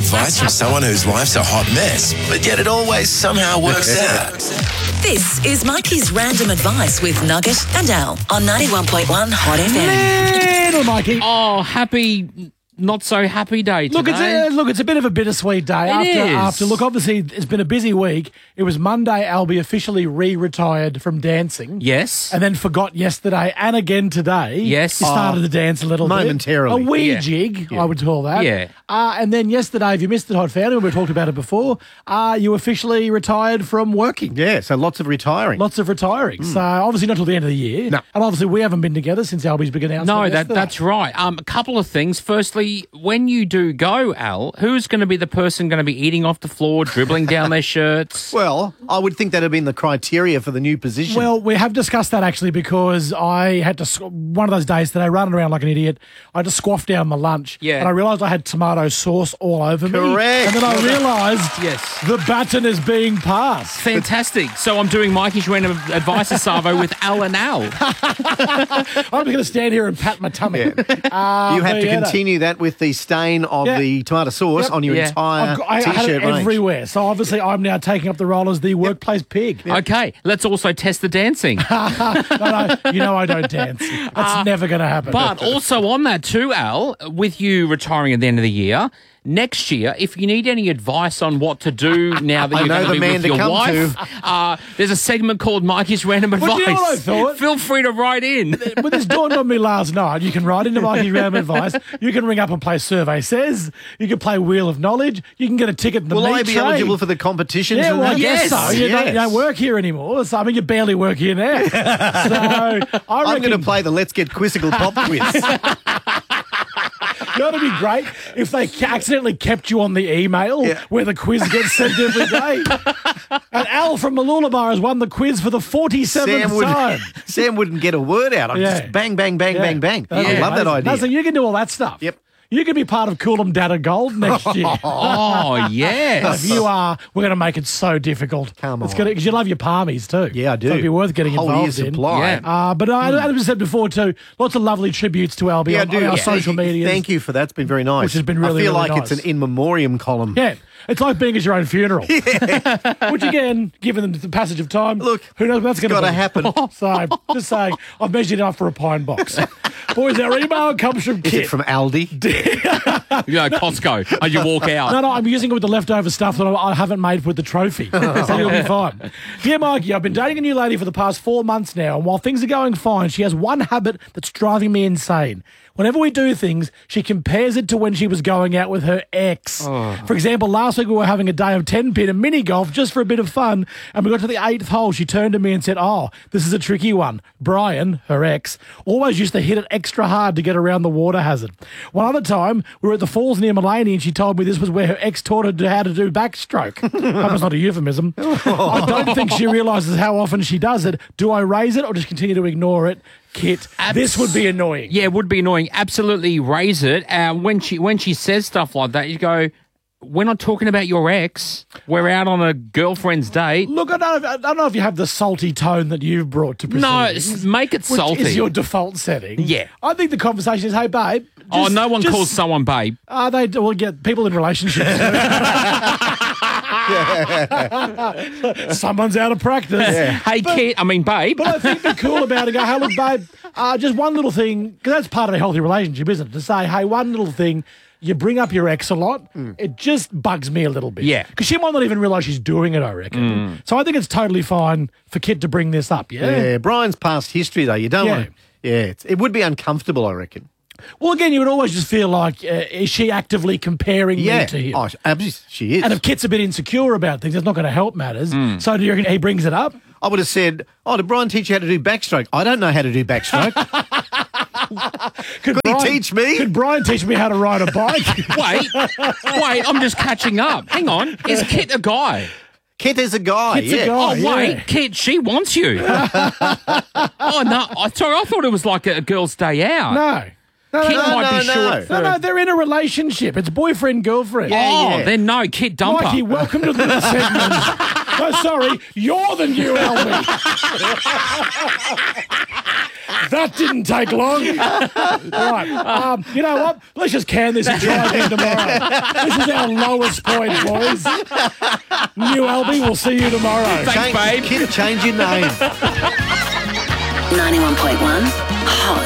advice from someone whose life's a hot mess, but yet it always somehow works out. This is Mikey's Random Advice with Nugget and Al on 91.1 Hot FM. Little Mikey. Oh, happy, not so happy day today. It's a bit of a bittersweet day. Obviously, it's been a busy week. It was Monday, Albie officially retired from dancing. Yes. And then forgot yesterday and again today. Yes. He started to dance a little momentarily. bit. A wee jig, I would call that. Yeah. And then yesterday, if you missed it, Hot Family, we talked about it before, you officially retired from working. Yeah, so lots of retiring. Lots of retiring. So obviously not till the end of the year. No. And obviously we haven't been together since Albie's been announced. No, that's right. A couple of things. Firstly, when you do go, Al, who's going to be the person going to be eating off the floor, dribbling down their shirts? Well, I would think that had been the criteria for the new position. Well, we have discussed that actually because I had to, one of those days today, running around like an idiot, I had to squaff down my lunch. Yeah. And I realised I had tomato sauce all over me. Correct. And then I realised Yes. the baton is being passed. Fantastic. So I'm doing Mikey's Random Advice Savo with Al and Al. I'm just going to stand here and pat my tummy. you have to continue that with the stain of the tomato sauce on your entire I had T-shirt it range. everywhere. So obviously I'm now taking up the role as the workplace pig. Okay, let's also test the dancing. No, you know I don't dance. That's never going to happen. But also on that too, Al, with you retiring at the end of the year, next year, if you need any advice on what to do now that you're going to be with your wife, there's a segment called Mikey's Random Advice. Well, you know what I thought? Feel free to write in. But this dawned on me last night. You can write into Mikey's Random Advice. You can ring up and play Survey Says. You can play Wheel of Knowledge. You can get a ticket in the Will meat I be tray. eligible for the competitions? Yeah, and well, I that? guess so. You Yes. don't work here anymore. So, I mean, you barely work here now. So I I'm reckon going to play the Let's Get Quizzical Pop Quiz. you know, it'd be great if they accidentally kept you on the email where the quiz gets sent every day. And Al from Malulabar has won the quiz for the 47th time. Sam wouldn't get a word out. I'm just bang, bang, bang, bang, bang. I love that idea. No, so you can do all that stuff. Yep. You can be part of Coolum Data Gold next year. Oh, yes. If you are, we're going to make it so difficult. Come on. Because you love your palmies too. Yeah, I do. So it'd be worth getting Whole involved year's in. supply. Yeah. But as we said before too, lots of lovely tributes to Albie on our social media. Thank you for that. It's been very nice. Which has been really, I feel really like nice. it's an in memoriam column. Yeah. It's like being at your own funeral. Which again, given the passage of time, Look, who knows what's going to gotta happen. So just saying, I've measured enough for a pine box. Boys, our email comes from Is Kit. it from Aldi? You know, Costco, as you walk out. No, I'm using it with the leftover stuff that I haven't made with the trophy. So you'll be fine. Dear Mikey, I've been dating a new lady for the past 4 months now, and while things are going fine, she has one habit that's driving me insane. Whenever we do things, she compares it to when she was going out with her ex. For example, last week we were having a day of 10-pin and mini golf just for a bit of fun, and we got to the 8th hole. She turned to me and said, "Oh, this is a tricky one. Brian," her ex, "always used to hit it extra hard to get around the water hazard." One other time, we were at the falls near Mullaney, and she told me this was where her ex taught her how to do backstroke. That was not a euphemism. I don't think she realises how often she does it. Do I raise it or just continue to ignore it? Kit, this would be annoying. Yeah, it would be annoying. Absolutely raise it. When she says stuff like that, you go, we're not talking about your ex. We're out on a girlfriend's date. Look, I don't know if you have the salty tone that you've brought to proceedings. No, make it salty. Which is your default setting. Yeah. I think the conversation is, hey, babe. No one calls someone babe. They will get people in relationships. Someone's out of practice. Hey, babe. But I think they're cool about it. Go, hey, look, babe, just one little thing, because that's part of a healthy relationship, isn't it? To say, hey, one little thing, you bring up your ex a lot, it just bugs me a little bit. Yeah. Because she might not even realise she's doing it, I reckon. So I think it's totally fine for Kit to bring this up, Yeah, Brian's past history, though. You don't want to... Yeah, it would be uncomfortable, I reckon. Well, again, you would always just feel like, is she actively comparing me to him? Oh, absolutely, she is. And if Kit's a bit insecure about things, it's not going to help matters. So do you reckon he brings it up? I would have said, did Brian teach you how to do backstroke? I don't know how to do backstroke. Could he teach me? Could Brian teach me how to ride a bike? Wait, I'm just catching up. Hang on. Is Kit a guy? Kit is a guy, Kit's a guy, wait, Kit, she wants you. No. Sorry, I thought it was like a girl's day out. No. Kit might be short for... No, they're in a relationship. It's boyfriend-girlfriend. Then no, Kit dumper. Mikey, welcome to the segment. No, sorry, you're the new Albie. That didn't take long. Right. You know what? Let's just can this and try again tomorrow. This is our lowest point, boys. New Albie, we'll see you tomorrow. Thanks, babe. Change your name. 91.1 Hot.